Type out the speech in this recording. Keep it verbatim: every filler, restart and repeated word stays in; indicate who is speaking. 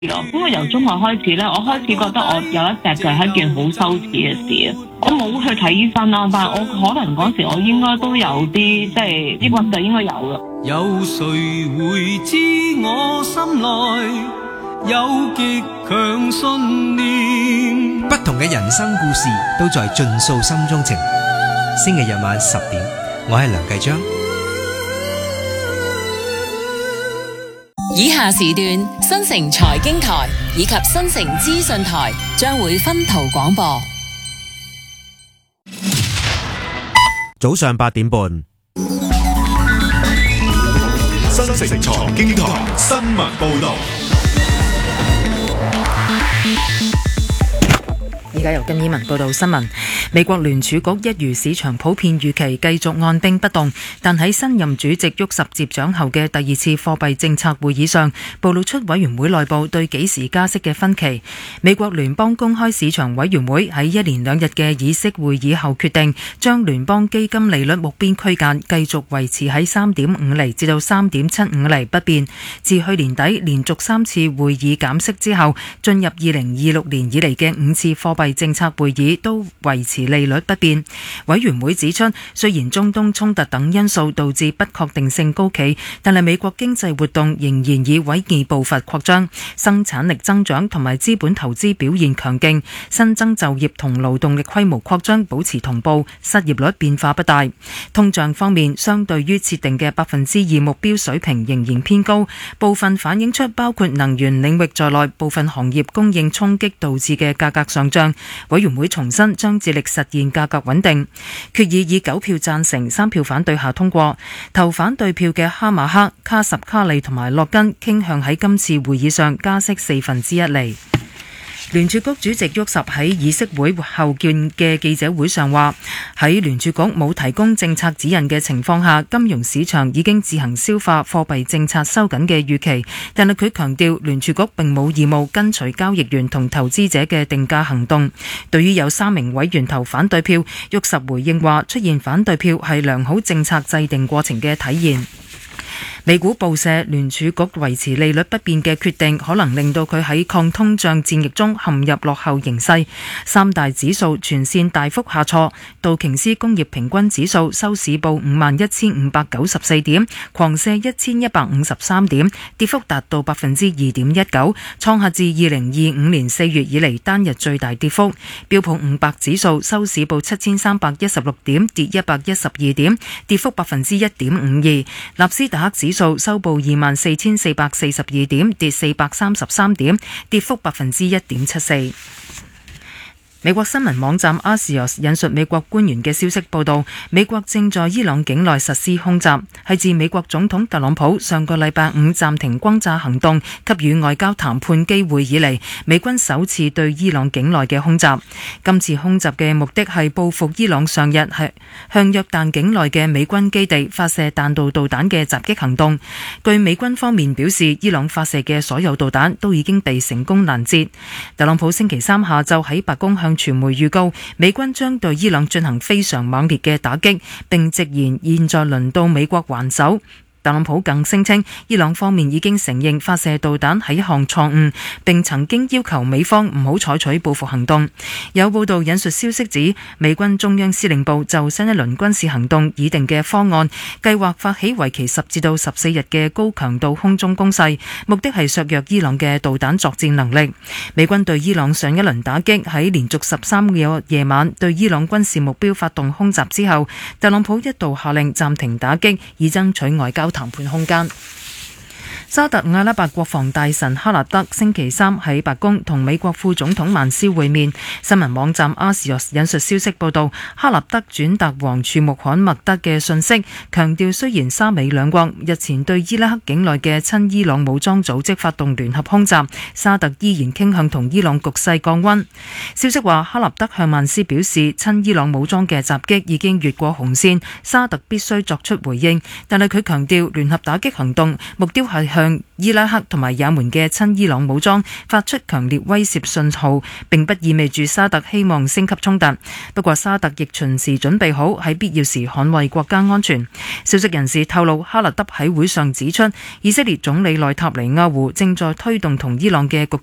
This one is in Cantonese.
Speaker 1: 咯。因為由中學開始咧，我開始覺得我有一隻腳係一件好羞恥嘅事啊。我冇去睇醫生啦，但係我可能嗰時我應該都有啲即係抑鬱就應該有啦。
Speaker 2: 有誰會知我心內有極強信念？
Speaker 3: 不同嘅人生故事都在盡訴心中情。星期日晚十點，我係梁繼章。
Speaker 4: 以下時段新城財經台以及新城資訊台將會分途廣播。
Speaker 5: 早上八點半，
Speaker 6: 新城財經台新聞報道。
Speaker 7: 而家由金依文報道新聞。美國聯儲局一如市場普遍預期，繼續按兵不動，但喺新任主席沃什接掌後嘅第二次貨幣政策會議上，暴露出委員會內部對幾時加息嘅分歧。美國聯邦公開市場委員會喺一連兩日嘅議息會議後決定，將聯邦基金利率目標區間繼續維持喺三點五厘至到三點七五厘不變。自去年底連續三次會議減息之後，進入二零二六年以嚟嘅五次貨幣政策會議都維持利率不變。委員會指出，雖然中東衝突等因素導致不確定性高企，但係美國經濟活動仍然以穩健步伐擴張，生產力增長同埋資本投資表現強勁，新增就業同勞動力規模擴張保持同步，失業率變化不大。通脹方面，相對於設定嘅百分之二目標水平仍然偏高，部分反映出包括能源領域在內部分行業供應衝擊導致嘅價格上漲。委員會重申將致力實現價格穩定。決議以九票贊成、三票反對下通過。投反對票嘅哈馬克、卡什卡利同埋洛根傾向喺今次會議上加息四分之一厘。聯儲局主席沃什喺議息會後見嘅記者會上話，喺聯儲局冇提供政策指引嘅情況下，金融市場已經自行消化貨幣政策收緊嘅預期，但係佢強調聯儲局並冇義務跟隨交易員同投資者嘅定價行動。對於有三名委員投反對票，沃什回應話，出現反對票係良好政策制定過程嘅體現。美股報社，聯儲局維持利率不變嘅決定可能令到佢喺抗通脹戰役中陷入落後形勢。三大指數全線大幅下挫，道瓊斯工業平均指數收市報五萬一千五百九十四點，狂瀉一千一百五十三點，跌幅達到百分之二點一九，創下自二零二五年四月以嚟單日最大跌幅。標普五百指數收市報七千三百一十六點，跌一百一十二點，跌幅百分之一點五二。納斯達克指數收報二萬四千四百四十二點，跌四百三十三點，跌幅百分之一點七四。美國新聞網站 Axios 引述美國官員嘅消息報道，美國正在伊朗境內實施空襲，係自美國總統特朗普上個禮拜五暫停轟炸行動，給予外交談判機會以嚟，美軍首次對伊朗境內嘅空襲。今次空襲嘅目的係報復伊朗上日係向約旦境內嘅美軍基地發射彈道導彈嘅襲擊行動。據美軍方面表示，伊朗發射嘅所有導彈都已經被成功攔截。特朗普星期三下晝喺白宮向傳媒預告，美軍將對伊朗進行非常猛烈嘅打擊，並直言現在輪到美國還手。特朗普更聲稱，伊朗方面已經承認發射導彈係一項錯誤，並曾經要求美方唔好採取報復行動。有報道引述消息指，美軍中央司令部就新一輪軍事行動擬定嘅方案，計劃發起為期十至到十四日嘅高強度空中攻勢，目的係削弱伊朗嘅導彈作戰能力。美軍對伊朗上一輪打擊喺連續十三個夜晚對伊朗軍事目標發動空襲之後，特朗普一度下令暫停打擊，以爭取外交談判空間。沙特阿拉伯國防大臣哈納德星期三喺白宮同美國副總統曼斯會面。新聞網站阿斯若引述消息報道，哈納德轉達王儲穆罕默德嘅信息，強調雖然沙美兩國日前對伊拉克境內嘅親伊朗武裝組織發動聯合空襲，沙特依然傾向同伊朗局勢降溫。消息話，哈納德向曼斯表示，親伊朗武裝嘅襲擊已經越過紅線，沙特必須作出回應，但係佢強調聯合打擊行動目標係向向伊拉克同埋也門嘅親伊朗武裝發出強烈威懾信號，並不意味住沙特希望升級衝突。不過沙特亦隨時準備好喺必要時捍衛國家安全。消息人士透露，哈勒德喺會上指出，以色列總理內塔尼亞胡正在推動同伊朗嘅局